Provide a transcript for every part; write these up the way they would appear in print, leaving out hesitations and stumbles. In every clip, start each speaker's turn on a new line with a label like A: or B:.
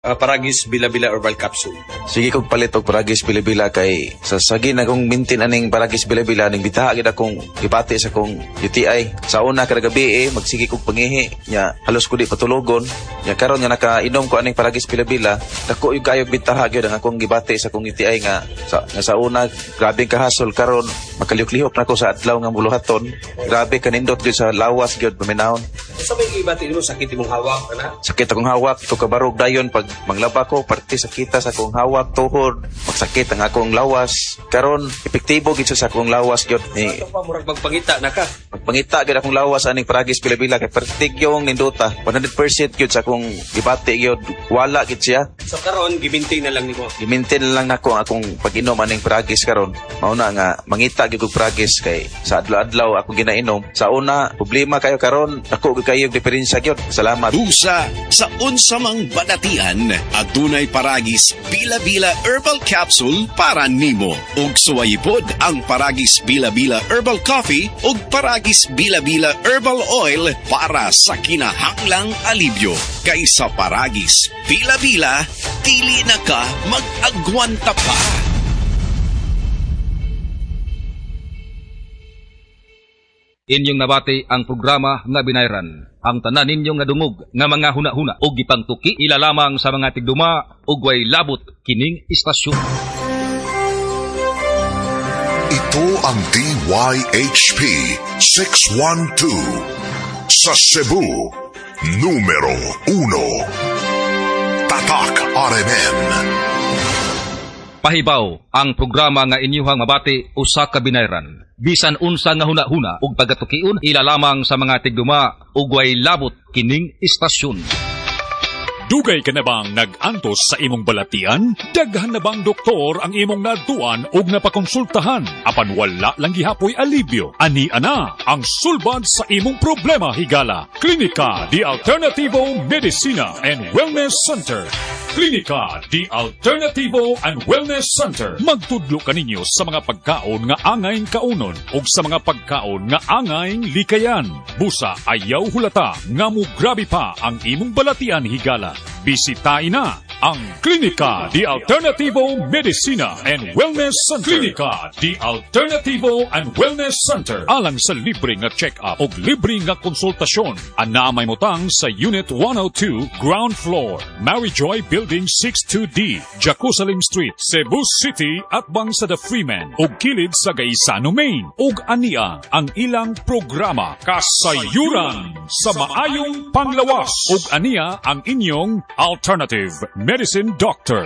A: Paragis Bila-Bila Herbal Capsule.
B: Sige kong palit og Paragis Bila-Bila kay sa sagi na kong mintin aning Paragis Bila-Bila ning bitaha gid akong ipati sa kong UTI. Sa una kada gabi magsige kog pangihi nya halos ko di patulogon. Nya karon nga nakainom ko aning Paragis Bila-Bila, dako yung kayog bitaha gyud ang akong gibati sa kong UTI nga sa una grabe kahasol karon makaliyok-lihok na ko sa adlaw nga buluhaton. Grabe kanindot gyud sa lawas gyud paminahon.
A: Sa may ibati mo sakit imong hawak kana?
B: Sakit akong hawak to kabarog dayon pag manglaba ko parte sakita sa akong hawak tuhod magsakit ang akong lawas karon epektibo gid sa akong lawas gyud ni
A: murag magpangita na ka
B: magpangita gid akong lawas aning Paragis Bila-Bila kay pertigyong ninduta 100% gyud sa akong gibati gyud wala gid siya.
A: So karon gimintain na lang nimo.
B: Gimintain lang nako akong pag-inom aning Paragis karon mao na nga mangita gyud og Paragis kay sa adlaw-adlaw ako ginainom sa una problema kayo karon ako kayo diferensya gyud. Salamat.
C: Usa sa unsa mang badatian adunay Paragis Bila-Bila Herbal Capsule para nimo ug suwayipod ang Paragis Bila-Bila Herbal Coffee ug Paragis Bila-Bila Herbal Oil para sa kinahanglang alibyo. Kaysa Paragis Bila-Bila dili na ka mag-agwanta pa.
D: Inyong nabati ang programa nga binayran. Ang tanan ninyong nga dungog nga mga huna-huna o gipangtuki ilalamang sa mga tigduma o way labot kining istasyon.
E: Ito ang DYHP 612 sa Cebu, numero 1. Tatak RMN.
D: Pahibaw ang programa nga inyuhang mabati usa ka binayran. Bisan unsa nga huna-huna ug pagatukion ilalamang sa mga tigduma ug way labot kining istasyon.
F: Dugay ka na bang nag-antos sa imong balatian? Daghan na bang doktor ang imong naduan ug napakonsultahan? Apan wala lang gihapoy alibyo. Ani ana ang sulbad sa imong problema higala. Klinika di Alternativo Medicina and Wellness Center. Klinika di Alternativo and Wellness Center. Magtudlo kaninyo sa mga pagkaon nga angayng kaunon ug sa mga pagkaon nga angayng likayan. Busa ayaw hulata nga mo grabe pa ang imong balatian higala. Bisitahin na ang Klinika di Alternativo Medicina and Wellness Center. Klinika di Alternativo and Wellness Center. Alang sa libre nga check-up o libre nga konsultasyon. Anamay motang sa Unit 102, Ground Floor, Maryjoy Building 62D, Jerusalem Street, Cebu City at bang sa The Freeman o kilid sa Gaisano, Maine. Ug ania ang ilang programa kasayuran sa maayong panglawas. Ug ania ang inyong Alternative Medicine Doctor.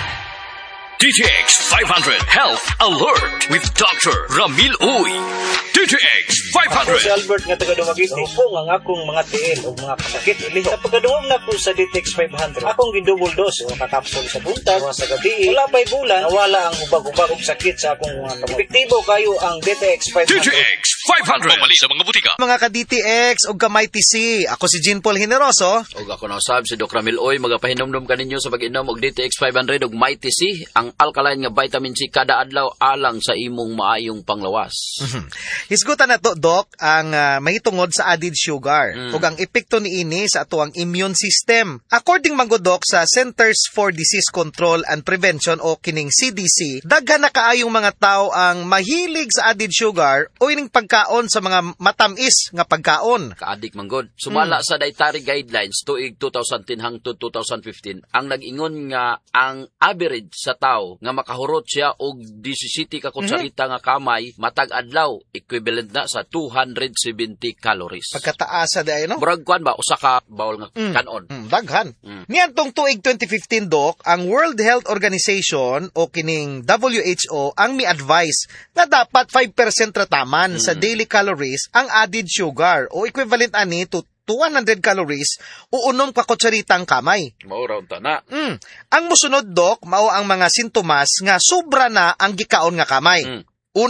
C: DTX 500 Health Alert with Dr. Ramil Uy. DTX 500.
G: Ako si Albert nga taga Dumaguete. Ako nga akong mga tiil o mga kasakit. Sa pagkaduhong na ko sa DTX 500, akong gindouble dose o kakapsol sa buntag, sa gabi. Wala pa'y bulan, nawala ang ubag-ubag og sakit sa akong mga kamot. Epektibo kayo ang DTX 500.
C: DTX 500. Pamali sa mga butika.
H: Mga ka-DTX o kamay TC. Ako si Jean Paul Generoso.
I: O ako na usab si Dr. Ramil Uy. Magapahinomdom ka ninyo sa pag-inom og DTX 500 og Mighty C. Ang alkaline nga vitamin C kada adlaw alang sa imong maayong panglawas.
H: Hisgutan na to, Doc, ang mahitungod sa added sugar ug ang epekto niini sa ato ang immune system. According man gud, Doc, sa Centers for Disease Control and Prevention o kining CDC, daghan na kaayong mga tao ang mahilig sa added sugar o ining pagkaon sa mga matamis nga pagkaon.
I: Kaadik man gud. Sumala sa dietary guidelines tuig 2010 hangtod 2015, ang nag-ingon nga ang average sa tao nga makahurot siya og 17 ka kutsarita nga kamay matag adlaw, equivalent na sa 270 calories.
H: Pagkataasa daay, no?
I: Murag kuan ba usa ka bawol nga kanon.
H: Daghan. Niadtong tuig 2015, Doc, ang World Health Organization o kining WHO ang mi-advise na dapat 5% rataman sa daily calories ang added sugar o equivalent ani to 200 calories o 6 ka kutsaritang kamay.
I: Mao raw ta na.
H: Ang mosunod, Doc, mao ang mga sintomas nga sobra na ang gikaon nga kamay. Una,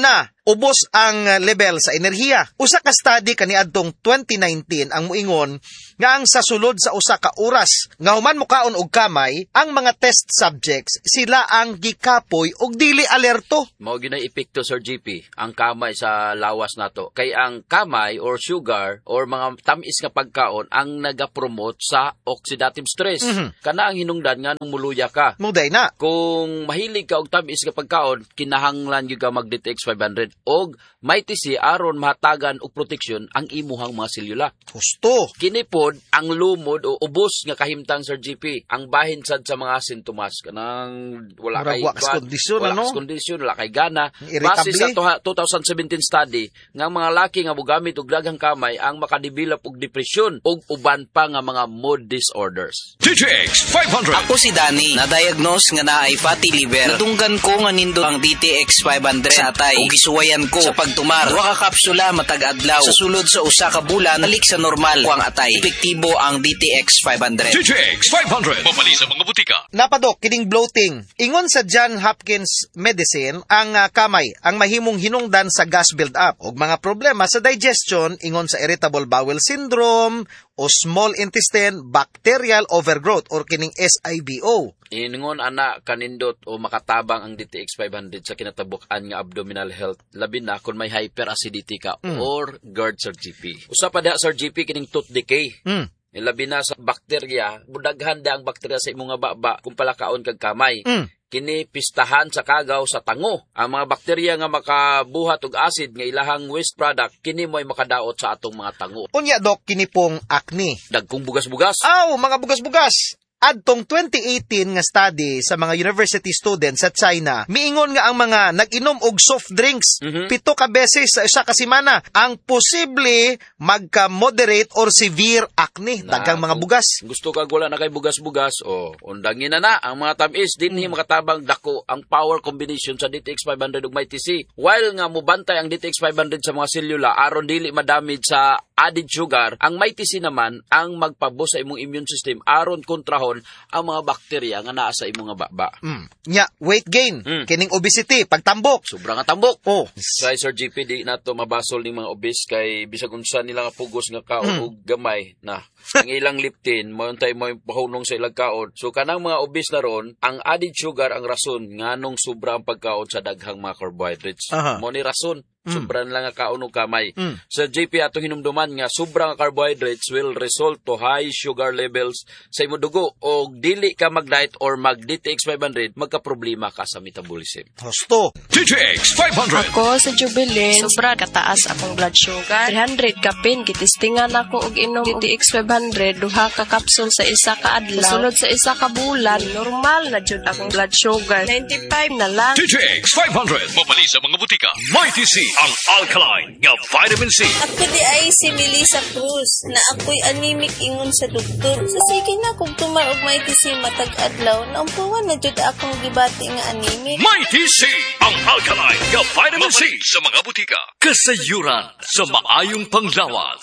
H: ubos ang level sa enerhiya. Usa ka study kaniadtong 2019 ang muingon nga ang sa sulod sa usa ka oras nga human mukaon og kamay, ang mga test subjects sila ang gikapoy og dili alerto.
I: Mao ginay epekto, Sir GP, ang kamay sa lawas nato. Kay ang kamay or sugar or mga tamis nga pagkaon ang nagapromote sa oxidative stress. Kana ang hinungdan nga nung muluya ka.
H: Muday na.
I: Kung mahilig ka og tamis nga pagkaon, kinahanglan gyud ka mag DTX 500 og may tisi aron mahatagan og proteksyon ang imuhang mga selula.
H: Gusto.
I: Kini pod ang lumod o ubos nga kahimtang, Sir GP, ang bahin sad sa mga sintomas kanang wala kay
H: kondisyon,
I: wala kay gana.
H: Irritable.
I: Base sa 2017 study nga mga laki nga mogamit og daghang kamay ang makadevelop og depresyon og uban pa nga mga mood disorders.
C: DTX 500.
J: Ako si Danny, na-diagnose nga naay fatty liver. Nadunggan ko nga nindo ang DTX 500 sa atay ug gisuwayan ko sa pagtumar. Duha ka kapsula matag adlaw. Sa sulod sa usa ka bulan, balik sa normal ko ang atay. Epektibo ang DTX 500.
C: DTX 500. Mabali sa mga butika.
H: Napadok, kining bloating. Ingon sa John Hopkins Medicine, ang kamay ang mahimong hinungdan sa gas build-up ug mga problema sa digestion ingon sa irritable bowel syndrome o small intestine bacterial overgrowth or kining SIBO.
I: Ingon ana kanindot o makatabang ang DTX 500 sa kinatabuk-an nga abdominal health, labi na kung may hyperacidity ka or GERD, Sir GP. Usa pa da, Sir GP, kining tooth decay. Labi na sa bakterya, budaghan da ang bakterya sa imong nga baba kung palakaon kag kamay. Kini pistahan sa kagaw sa tango. Ang mga bakterya nga makabuhat og acid nga ilahang waste product, kini mo'y makadaot sa atong mga tango.
H: Unya, Dok, kini pong acne.
I: Dagkong bugas-bugas.
H: Mga bugas-bugas. Adtong 2018 nga study sa mga university students sa China, miingon nga ang mga nag-inom og soft drinks 7 ka beses sa isa ka semana ang posible magka-moderate or severe acne, daghang mga bugas.
I: Gusto ka wala na kay bugas-bugas, undangin na ang mga tamis dinhi makatabang dako ang power combination sa DTX 500 ug may TC. While nga mobantay ang DTX 500 sa mga selula aron dili madamage sa added sugar, ang may TC naman ang magpabos sa imong immune system aron kontrahon ang mga bakterya nga naa sa imong nga baba.
H: Nya, weight gain, kining obesity, pagtambok.
I: Sobrang nga tambok. Kay Sir GP, di na to mabasol ni mga obese kay bisag unsa nila nga pugos nga kaon og gamay na ang ilang liptin mo untay mo pahunong sa ilang kaon. So kanang mga obese na ron, ang added sugar ang rason nganong sobra ang pagkaon sa daghang mga carbohydrates. Mo ni rason. Sobrang lang nga kaon og kamay. Sa JP ato hinumduman nga sobrang carbohydrates will result to high sugar levels sa imong dugo og dili ka mag-diet or mag-DTX 500 magka-problema ka sa metabolism.
H: Gusto.
C: DTX 500.
K: Ako sa Jubilee, sobra kataas akong blood sugar. 300 kapin, gitistingan ako og inom DTX 500, duha ka kapsul sa isa ka adlaw. Sulod sa isa ka bulan, normal na jud akong blood sugar. 95 na lang.
C: DTX 500. Mabali sa mga butika. Mighty C, ang alkaline nga vitamin C.
L: Ako di ay si Melissa Cruz na ako'y anemic ingon sa doktor. So sige na kung tumar og Mighty C matag adlaw, naumpuan na jud akong gibati nga anemic.
C: Mighty C, ang alkaline nga vitamin C sa mga butika. Kasayuran sa maayong panglawas.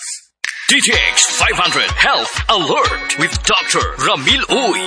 C: DTX 500 Health Alert with Dr. Ramil Uy.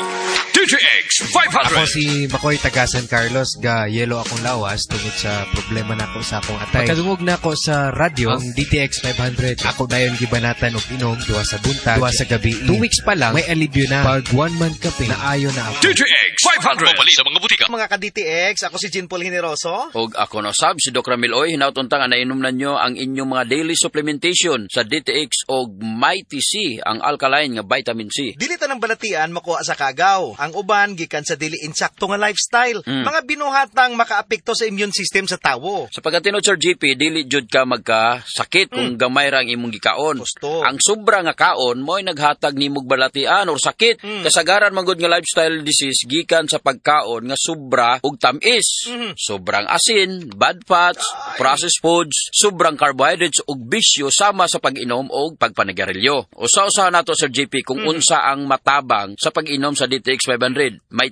C: DTX 500.
M: Ako si Makoy taga San Carlos, ga yelo akong lawas tungod sa problema nako sa akong atay. Pagkadungog nako sa radyo ang DTX 500, ako dayon gibanatan og inom duwa sa buntag, duwa sa gabi. 2 weeks pa lang may alibyo na. Pag 1 month kape na ayo na ako.
C: DTX 500. Mabali sa mga butika.
H: Mga ka-DTX, ako si Jean Paul Generoso.
I: Og ako na sab si Dr. Ramil Uy, hinautunta nga nainom na nyo ang inyong mga daily supplementation sa DTX og Mighty C, ang alkaline nga vitamin C.
H: Dili ta nang balatian makuha sa kagaw. Ang uban gikan sa dili insakto nga lifestyle. Mga binuhatang makaapekto sa immune system sa tawo.
I: Sa pagkatinod, Sir GP, dili jud ka magkasakit kung gamay ra ang imong gikaon.
H: Gusto.
I: Ang sobra nga kaon mo'y naghatag nimog balatian or sakit. Kasagaran man gud nga lifestyle disease gikan sa pagkaon nga sobra og tamis. Sobrang asin, bad fats, processed foods, sobrang carbohydrates ug bisyo sama sa pag-inom og pagpanigarilyo. Usa-usahan nato, Sir JP, kung unsa ang matabang sa pag-inom sa DTX 500. May TC sa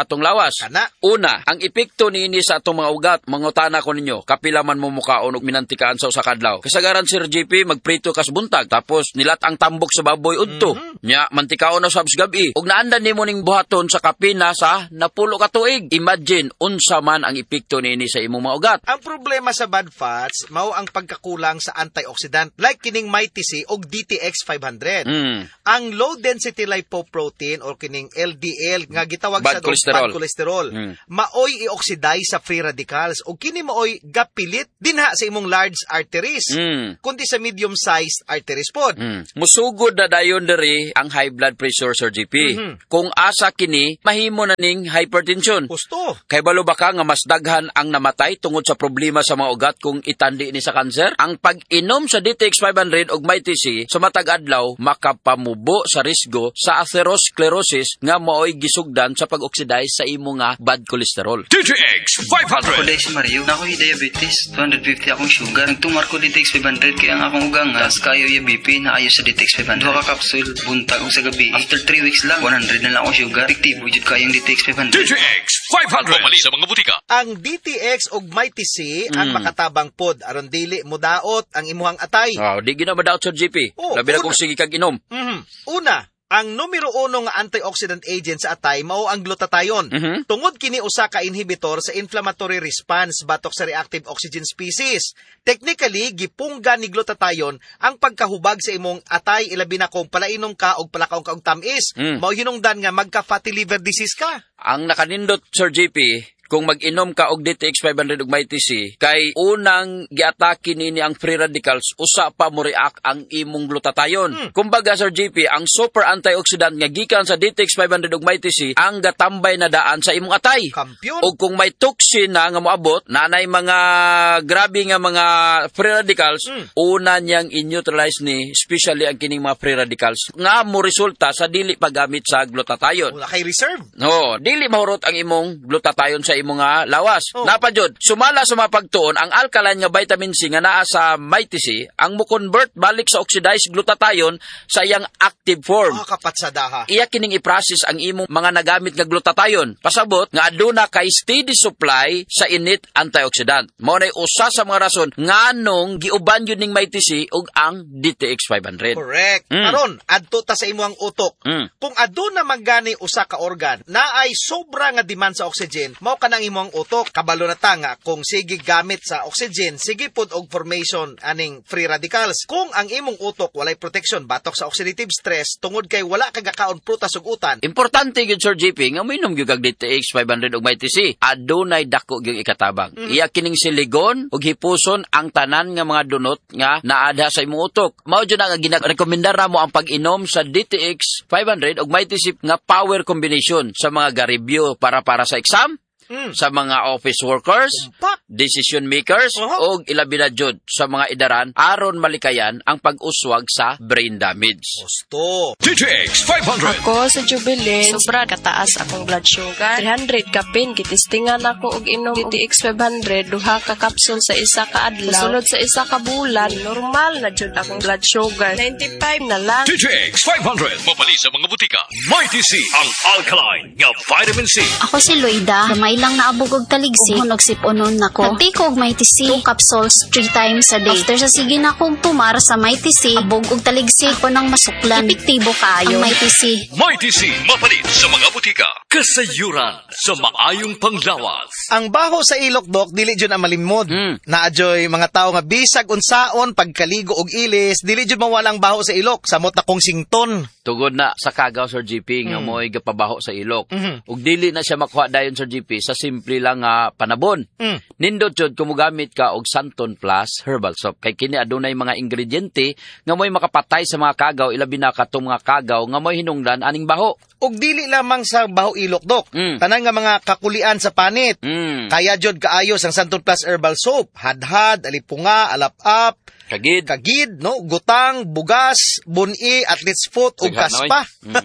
I: atong lawas.
H: Kana.
I: Una, ang epekto niini sa atong mga ugat, mangutana ko ninyo, kapila man mo mukaon og minantikaan sa usa ka adlaw. Kasagaran Sir JP magprito kas buntag tapos nilat ang tambok sa baboy udto. Nya mantikaon na sabs gabi. Ug naandan nimo ning buhaton sa kapina sa napulo ka tuig. Imagine unsa man ang epekto niini sa imong mga ugat.
H: Ang problema sa bad fats mao ang pagkakulang sa antioxidant like kining Mighty C og DTX 500. Ang low density lipoprotein or kining LDL nga gitawag
I: Bad
H: sa
I: cholesterol.
H: bad cholesterol maoy i-oxidize sa free radicals ug kini maoy gapilit dinha sa imong large arteries kundi sa medium sized arteries pod.
I: Musugod na dayon diri ang high blood pressure, Sir GP. Kung asa kini mahimo na ning hypertension.
H: Gusto.
I: Kay balo ba ka nga mas daghan ang namatay tungod sa problema sa mga ugat kung itandi ni sa kanser? Ang pag-inom sa DTX 500 ug Mighty C sa matag adlaw makapamubo sa risgo sa atherosclerosis nga maoy gisugdan sa pag-oxidize sa imo nga bad cholesterol.
A: DTX 500.
N: Ako dahil si Mario, na ako'y diabetes, 250 akong sugar. Nagtumar ko DTX 500 kaya ang akong ugang tas kayo yung BP na ayos sa DTX 500. Duha ka kapsul, buntag o sa gabi. After 3 weeks lang, 100 na lang akong sugar. Fiktibo jud kayong DTX 500.
A: DTX 500. Pumali sa mga butika.
H: Ang DTX ug Mighty C ang makatabang pod aron dili mudaot ang imuhang atay.
I: Di gina madaot, Sir GP. Labi na kung sige kag inom.
H: Una, ang numero 1 nga antioxidant agent sa atay mao ang glutathione. Tungod kini usa ka inhibitor sa inflammatory response batok sa reactive oxygen species. Technically, gipungga ni glutathione ang pagkahubag sa imong atay ilabi na kung palainom ka og palakaw ka og tamis. Mao hinungdan nga magka fatty liver disease ka.
I: Ang nakanindot, Sir JP, kung mag-inom ka og DTX 500 ug Mighty C, kay unang giatake nini ang free radicals, usa pa mo react ang imong glutathione. Kumbaga, Sir JP, ang super antioxidant nga gikan sa DTX 500 ug Mighty C ang gatambay na daan sa imong atay.
H: Kampiyon.
I: Ug kung may toxin na nga moabot, nanay mga grabe nga mga free radicals, una niyang in-neutralize ni, especially ang kining mga free radicals, nga mo resulta sa dili paggamit sa glutathione.
H: Wala kay reserve.
I: No, dili mahurot ang imong glutathione sa imong nga lawas. Napajud, sumala sa mapagtuon ang alkaline nga vitamin C nga naa sa Mighty C ang mo-convert balik sa oxidized glutathione sa iyang active form.
H: Kapatsadaha.
I: Iya kining i-process ang imong mga nagamit nga glutathione. Pasabot nga aduna kay steady supply sa init antioxidant. Mao nay usa sa mga rason nganong giuban yun ning Mighty C ug ang DTX 500.
H: Correct. Karon, adto ta sa imong utok. Kung aduna manggani usa ka organ na ay sobra nga demand sa oxygen, mao kanang imong utok. Kabalo na ta nga kung sige gamit sa oxygen, sige pod og formation aning free radicals. Kung ang imong utok walay protection batok sa oxidative stress tungod kay wala kagakaon prutas ug utan.
I: Importante gyud, Sir JP, nga mainom gyud kag DTX 500 ug Mighty C. Adunay dako gyud ikatabang. Iya kining siligon ug hipuson ang tanan nga mga dunot nga naadha sa imong utok. Mao gyud nga ginarekomendar mo ang pag-inom sa DTX 500 ug Mighty C nga power combination sa mga garibyo para sa exam, sa mga office workers, decision makers, o ilabi na jud sa mga idaran aron malikayan ang pag-uswag sa brain damage.
H: Gusto.
A: DTX 500.
K: Ako sa Jubilee, sobra kataas akong blood sugar. 300 kapin, kitistingan ako og inom DTX 500, duha ka kapsul sa isa ka adlaw. Sulod sa isa ka bulan, normal na jud akong blood sugar. 95 na lang.
A: DTX 500. Mapali sa mga butika. Mighty C, ang alkaline nga vitamin C.
O: Ako si Loida, gamay lang naabog og taligsi. Kung nagsip-unon nako. Nagtiko og Mighty C, 2 capsules 3 times a day. After sa sige na akong tumar sa Mighty C, abog og taligsi ako nang masuklan. Epektibo kayo. Ang Mighty C.
A: Mighty C, mapalit sa mga butika. Kasayuran sa maayong panglawas.
H: Ang baho sa ilok, Dok, dili jud ang malimod. Naadyoy mga tao nga bisag unsaon pagkaligo og ilis, dili jud mawalang baho sa ilok. Samot na kong sington.
I: Tugod na sa kagaw, Sir GP, nga mo'y gapabaho sa ilok. Ug dili na siya makuha dayon, Sir GP, sa simple lang nga panabon. Nindot jud kumugamit ka og Santon Plus Herbal Soap. Kay kini adunay mga ingrediente nga mo'y makapatay sa mga kagaw, ilabi na katong mga kagaw nga mo'y hinungdan aning baho.
H: Og dili lamang sa baho ilok, Dok. Tanan nga mga kakulian sa panit. Kaya jud kaayos ang Santon Plus Herbal Soap. Hadhad, alipunga, alap-ap, kagid, no, gutang, bugas, buni, athlete's foot ug kaspa.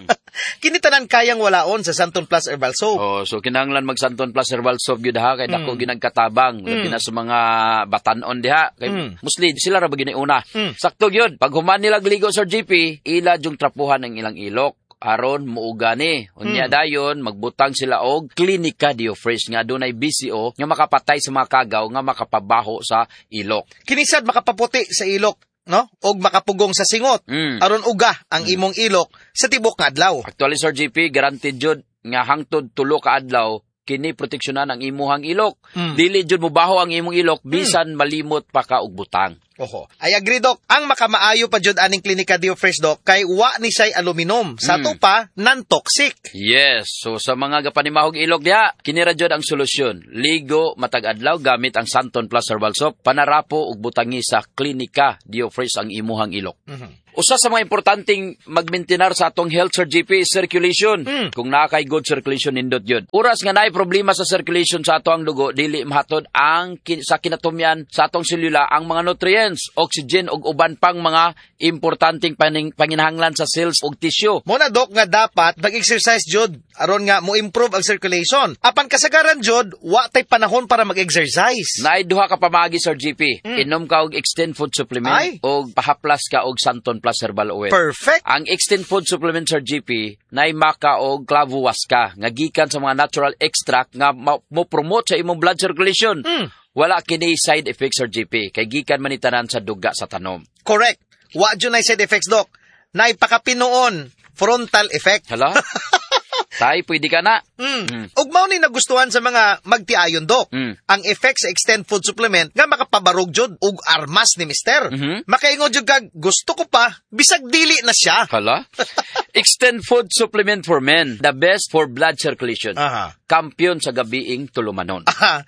H: Kini tanan kayang walaon sa Santon Plus Herbal Soap.
I: Oh, so kinahanglan mag Santon Plus Herbal Soap gyud ha kay dako ginagkatabang labi na sa mga batan-on diha kay mostly sila ra ba gini una. Sakto gyud pag human nila ligo, Sir GP, ila jung trapuhan ang ilang ilok. aron muugani. Unya dayon magbutang sila og Clinica Diofresh nga adunay BCO nga makapatay sa mga kagaw nga makapabaho sa ilok.
H: Kinisad makapaputi sa ilok, no? Og makapugong sa singot. Aron uga ang imong ilok sa tibok nga adlaw.
I: Actually, Sir GP, guaranteed jud nga hangtod 3 ka adlaw kini proteksyonan ang imuhang ilok. Dili jud mubaho ang imong ilok bisan malimot pa ka og butang.
H: Oho. I agree, Doc. Ang makamaayo pa jud aning Clinica Diofresh, Doc, kay wa ni siya'y aluminum. Sa to pa, non-toxic.
I: Yes. So, sa mga gapanimahog ilok diha, kini ra jud ang solusyon. Ligo matag adlaw gamit ang Santon Plus Herbal Soap, panarapo ug butangi sa Clinica Diofresh ang imuhang ilok. Usa sa mga importanteng magmaintenar sa atong health, Sir GP, is circulation. Kung nakay good circulation, nindot yun. Oras nga naay problema sa circulation sa atong dugo, dili mahatod ang sa kinatumyan sa atong selula ang mga nutrients, oxygen ug uban pang mga importanteng panginahanglan sa cells ug tissue.
H: Muna, Doc, nga dapat mag-exercise jud aron nga mo improve ang circulation. Apan kasagaran jud, wa tay panahon para mag-exercise.
I: Naay duha ka pamagi, Sir GP. Inom ka og Extend Food Supplement ug pahaplas ka og Santon Plus Herbal Oil.
H: Perfect.
I: Ang Extend Food Supplement, Sir GP, naay maka og clavuasca nga gikan sa mga natural extract nga mo promote sa imong blood circulation. Wala kini side effects, Sir GP, kay gikan man itanan sa duga sa tanom.
H: Correct. Wa jud nay side effects, Doc. Naay pakapinoon frontal effect.
I: Hala? Tay, pwede ka na.
H: Ug mao ni nagustuhan sa mga magtiayon, Doc. Ang effect sa Extend Food Supplement nga makapabarog jud ug armas ni Mister. Makaingon jud kag gusto ko pa bisag dili na siya.
I: Hala? Extend Food Supplement for Men, the best for blood circulation. Kampiyon sa gabiing tulumanon.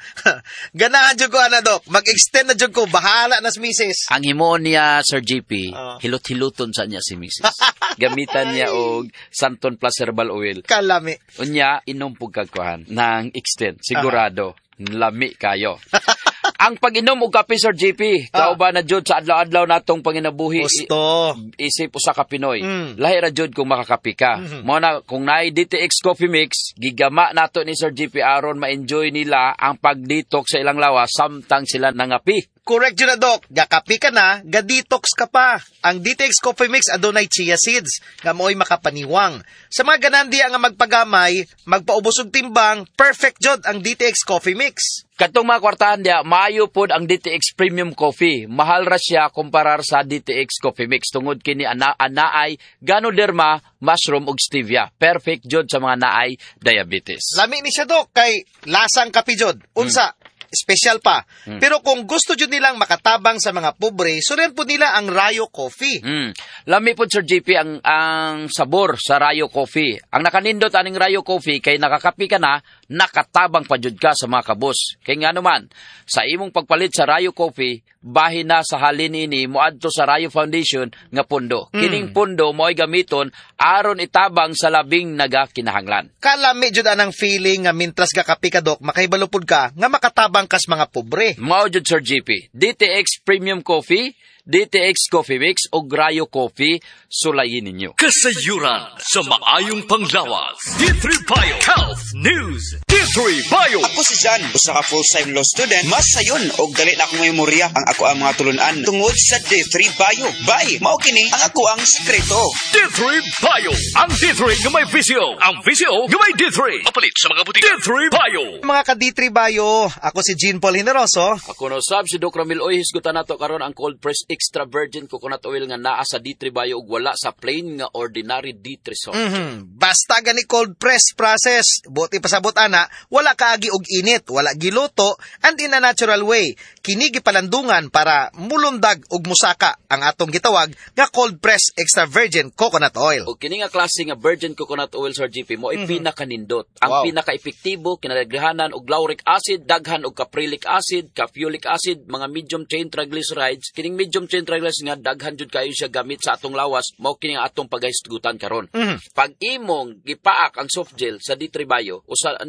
H: Ganahan jud ko ana, Doc. Mag-extend na jud ko, bahala na si Mrs.
I: Ang himoon niya, Sir GP, hilot-hiluton sa niya si Mrs. Gamitan niya og Santon Plus Herbal Oil.
H: Kalami.
I: Unya, inom pug kagkuhan ng Extend. Sigurado, lami kayo. Ang pag-inom og kape, Sir GP, kauban na jud sa adlaw-adlaw natong panginabuhi.
H: Gusto.
I: Isip usa ka Pinoy. Lahi ra jud kung makakape ka. Mo na kung naay DTX Coffee Mix, gigama nato ni Sir GP aron ma-enjoy nila ang pag-detox sa ilang lawas samtang sila nangapi.
H: Correct yun na, Doc. Gakapi ka na, ga-detox ka pa. Ang DTX Coffee Mix adunay chia seeds nga mo'y makapaniwang. Sa mga ganandiya nga magpagamay, magpaubos og timbang, perfect jud ang DTX Coffee Mix.
I: Katong mga kwartahan diya, maayo pod ang DTX Premium Coffee. Mahal ra siya kumparar sa DTX Coffee Mix tungod kini anaay Ganoderma, mushroom ug stevia. Perfect jud sa mga naay diabetes.
H: Lami ni siya, Doc, kay lasang kape jud. Unsa? Special pa. Pero kung gusto jud nilang makatabang sa mga pobre, suren po nila ang Rayo Coffee.
I: Lami po, Sir GP, ang sabor sa Rayo Coffee. Ang nakanindot aning Rayo Coffee, kay nakakapi ka na, nakatabang pa jud ka sa mga kabos. Kay nga naman, sa imong pagpalit sa Rayo Coffee, bahin na sa halin ini, muadto sa Rayo Foundation nga pundo. Kining pundo mo'y gamiton aron itabang sa labing nagakinahanglan.
H: Kalami jud anang feeling nga mintras gakapi ka, Doc, makaibalupod ka nga makatabang kas mga pobre.
I: Mao jud, Sir GP. DTX Premium Coffee, DTX Coffee Mix o Rayo Coffee, sulayin ninyo.
A: Kasayuran sa maayong panglawas. D3 Bio Health News. D3 Bio.
P: Ako si Jan, usa ka full-time law student. Mas sayon og dali na akong memorya ang ako ang mga tulunan tungod sa D3 Bio. Bye, mao kini ang ako ang sekreto.
A: D3 Bio. Ang D3 nga may VCO. Ang VCO nga may D3. Mapalit sa mga butika. D3 Bio.
H: Mga ka D3 Bio, ako si Jean Paul Generoso.
I: Ako no sab si Doc Ramil Oy, hisgutan nato karon ang cold press extra virgin coconut oil nga naa sa D3 Bio ug wala sa plain nga ordinary D3 salt.
H: Basta gani cold press process, buti pasabot ana, wala kaagi og init, wala giluto, and in a natural way. Kini gipalandungan para mulundag og musaka ang atong gitawag nga cold press extra virgin coconut oil.
I: Og kini nga klase nga virgin coconut oil, Sir GP, mo ay pinakanindot. Ang pinaka-epektibo kinadaghanan og lauric acid, daghan og caprylic acid, caffeolic acid, mga medium chain triglycerides. Kining medium chain triglycerides nga daghan jud kayo siya gamit sa atong lawas, mao kini nga atong pagahistgutan karon. Pag imong gipaak ang soft gel sa D3 Bio, usa nimo siya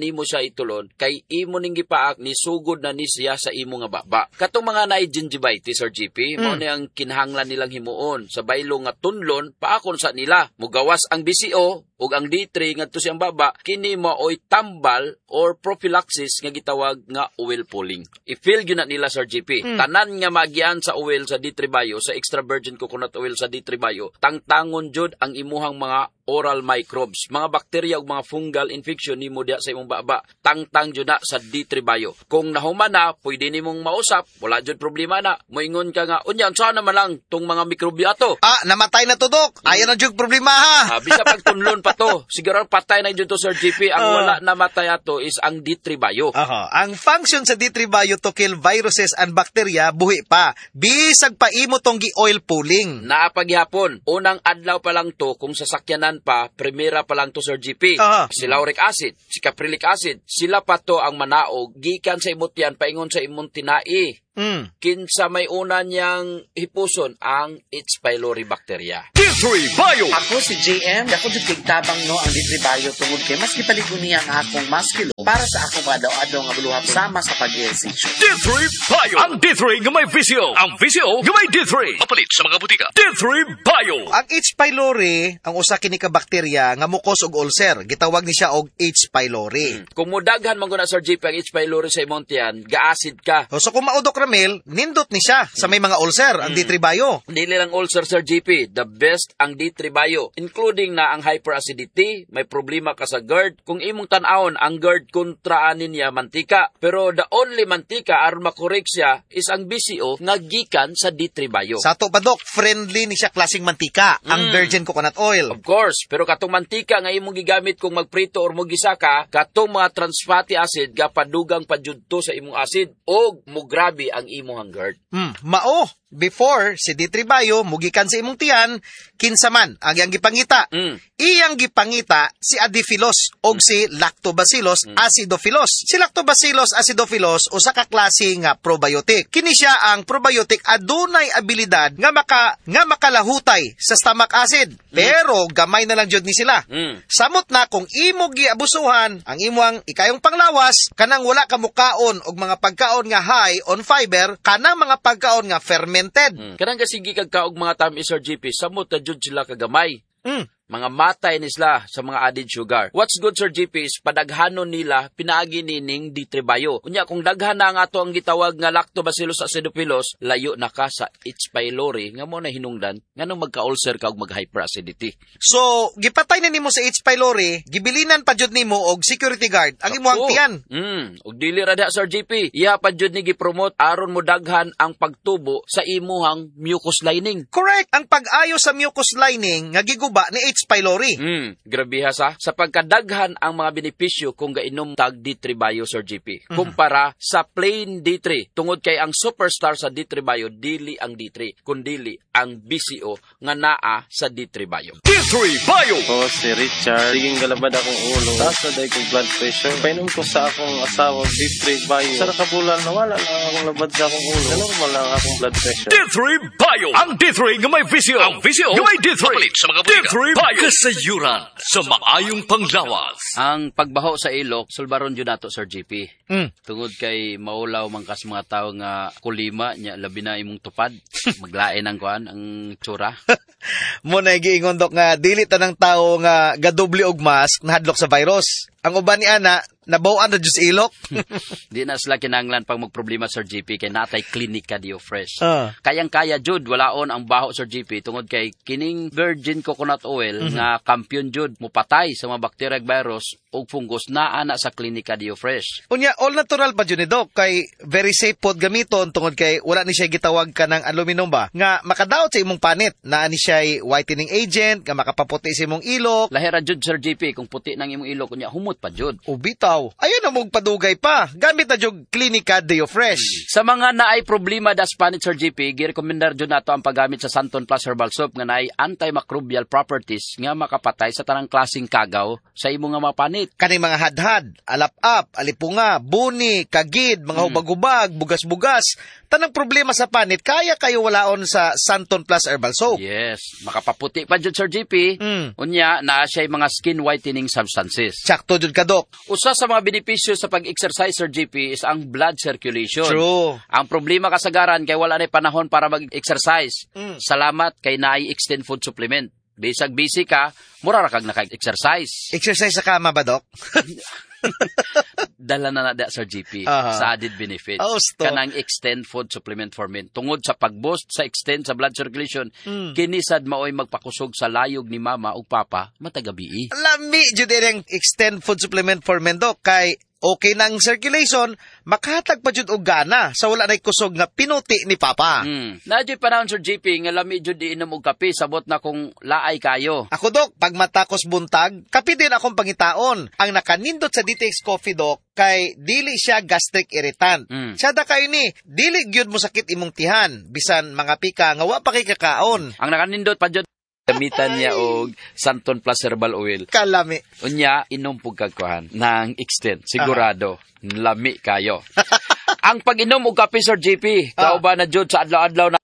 I: naitulon kay imo ning gipaak ni sugod na ni siya sa imo nga baba. Katong mga naay gingivitis or GP, mao ni ang kinahanglan nilang himuon sa baylo nga tunlon paakon sa nila. Mugawas ang BCO ug ang D3 ngadto siyang baba, kini maoy tambal or prophylaxis nga gitawag nga oil pulling. I-feel gyud na nila Sir GP. Tanan nga magian sa oil sa D3 Bio, sa extra virgin coconut oil sa D3 Bio, tangtangon jud ang imuhang mga oral microbes, mga bakterya ug mga fungal infection nimo diha sa imong baba. Tangtang jud na sa D3 Bio. Kung nahuman na, pwede nimong mausap, wala jud problema na. Moingon ka nga, unya unsa naman lang tong mga mikrobyo ato?
H: Namatay na to, Dok. Ayan na jud problema ha.
I: Bisa pag tunlon pa to. Siguro patay na jud to Sir GP. Ang wala namatay ato is ang D3 Bio.
H: Ang function sa D3 Bio to kill viruses and bacteria buhi pa. Bisag pa imo tong gi-oil pulling.
I: Naapagihapon, unang adlaw pa lang to kung sasakyanan pa, primera pa lang to Sir GP. Si lauric acid, si caprylic acid, sila pa to ang manaog gikan sa imot yan paingon sa imong tinai. Kinsa may una niyang hipuson ang H. pylori bacteria.
A: D3 Bio!
Q: Ako si JM, ako jud tigtabang no ang D3 Bio tungod kay mas gipaligon niya ang akong maskilo para sa akong adaw-adaw nga buluhat sama sa pag-ehersisyo.
A: D3 Bio! Ang D3 nga may visio. Ang visio nga may D3. Mapalit sa mga butika. D3 Bio!
H: Ang H. pylori, ang usa kini ka bakterya nga mukos og ulcer, gitawag ni siya og H. pylori.
I: Kung mudaghan man guna Sir JP ang H. pylori sa imong tiyan, ga-acid ka.
H: So kung maudok Ramil, nindot ni siya sa may mga ulcer, ang D3 Bio.
I: Dili lang ulcer Sir GP, the best ang D3 Bio, including na ang hyperacidity, may problema ka sa GERD. Kung imong tan-awon, ang GERD kontraanin niya mantika. Pero the only mantika aron makorek siya is ang BCO nga gikan sa D3 Bio.
H: Sa to pa Dok, friendly ni siya klaseng mantika, ang virgin coconut oil.
I: Of course, pero katong mantika nga imong gigamit kung magprito or mogisaka, katong mga trans fatty acid ga padugang padjudto sa imong acid o mugrabe ang imong GERD.
H: Mao, before si D3 Bio mugikan sa imong tiyan, kinsa man ang iyang gipangita. Iyang gipangita si Adiphilos og si Lactobacillus acidophilus. Si Lactobacillus acidophilus usa ka klase nga probiotic. Kini siya ang probiotic adunay abilidad nga makalahutay sa stomach acid. Pero gamay na lang jud ni sila. Samot na kung imo giabusuhan ang imong ikayong panglawas, kanang wala ka mukaon og mga pagkaon nga high on fiber, kanang mga pagkaon nga fermented.
I: Kanang kasigi kag kaog mga tamis Sir GP, samot na jud sila kagamay. Mga matay ni sila sa mga added sugar. What's good Sir GP is padaghanon nila pinaagi nining D3 Bio. Unya kung daghan na nga ato ang gitawag nga Lactobacillus acidophilus, layo na ka sa H. pylori nga mo na hinungdan nganong magka-ulcer ka og mag-hyperacidity.
H: So, gipatay na nimo sa H. pylori, gibilinan pa jud nimo og security guard ang imong tiyan.
I: Og dili ra da Sir GP, iya pa jud ni gipromote aron mo daghan ang pagtubo sa imuhang mucus lining.
H: Correct, ang pag-ayo sa mucus lining nga giguba ni H. pylori.
I: Grabe ha sa pagkadaghan ang mga benepisyo kung gainom tag D3 Bio Sir GP kumpara sa plain D3. Tungod kay ang superstar sa D3 Bio dili ang D3 kundili ang BCO nga naa sa D3 Bio.
A: D3 Bio!
R: Si Richard, siging galabad akong ulo. Taas na dahil kong blood pressure. Painom ko sa akong asawa D3 Bio. Sa nakabulan, nawala lang akong labad sa akong ulo. Normal lang akong blood pressure.
A: D3 Bio! Ang D3 nga may visio. Ang visio nga may D3. Mapalit sa mga butika. D3 Bio! Kasayuran sa maayong panglawas.
I: Ang pagbaho sa ilok, sulbaron yun nato Sir GP. Tungod kay maulaw mangkas mga tao nga kulima, nya labi na imong tupad. Maglain ang kuan, ang tsura.
H: Muna giingon Dok nga dili tanang tao nga gadoble og mask nahadlok sa virus. Ang uban ni ana nabawaan na jud ilok.
I: Di na sila kinahanglan pag magproblema Sir GP kay natay klinika Dio Fresh. Kayang-kaya jud walaon ang baho Sir GP tungod kay kining virgin coconut oil nga kampiyon jud mupatay sa mga bakterya ug virus ug fungus naa na sa klinika Dio Fresh.
H: Unya all natural pa jud ni Dok kay very safe pod gamiton tungod kay wala ni siya gitawag kanang aluminum ba nga makadaot sa imong panit. Naa ni siya whitening agent nga makapaputi sa imong ilok.
I: Lahira jud Sir GP kung puti nang imong ilok unya humot pa jud.
H: Ubitaw. Ayun na mong padugay pa. Gamit na jud Klinika Dio Fresh.
I: Sa mga naay problema das panit Sir GP, girekomendar jud nato ang paggamit sa Santon Plus Herbal Soap nga naay antimicrobial properties nga makapatay sa tanang klaseng kagaw sa imong nga mga panit.
H: Kani mga hadhad, alap-ap, alipunga, buni, kagid, mga hubag-hubag, bugas-bugas, tanang problema sa panit kaya kayo walaon sa Santon Plus Herbal Soap.
I: Yes, makapaputi pa jud Sir GP. Unya naa siya mga skin whitening substances.
H: Sakto jud ka, Dok.
I: Usa sa mga benepisyo sa pag-exercise, Sir JP, is ang blood circulation.
H: True.
I: Ang problema kasagaran kay wala na panahon para mag-exercise. Salamat kay naay extend food supplement. Bisag busy ka, mura ra kag naka-exercise.
H: Exercise sa kama ba, Dok?
I: Dala na Sir GP sa added benefits. Kanang extend food supplement for men. Tungod sa pag-boost sa extend sa blood circulation, kinisad maoy magpakusog sa layog ni mama ug papa matagabi.
H: Lami jud ang extend food supplement for men, Dok, kay okay na ang circulation, makahatag pa jud og gana sa wala nay kusog nga pinuti ni papa.
I: Nadyo'y panahon, Sir JP, nga lami jud di inom og kape, sabot na kung laay kayo.
H: Ako, Dok, pag matakos buntag, kape din akong pangitaon. Ang nakanindot sa DTX Coffee, Dok, kay dili siya gastric irritant. Siya da kayo ni, dili gyud mo sakit imong tihan, bisan mga pika nga wa pa kay kakaon.
I: Ang nakanindot pa jud gamitan niya og Santon Plus Herbal Oil.
H: Kalami.
I: Unya, inom pug kagkuhan ng extend. Sigurado, lami kayo. Ang pag-inom og kape, Sir JP, kauban na jud sa adlaw-adlaw na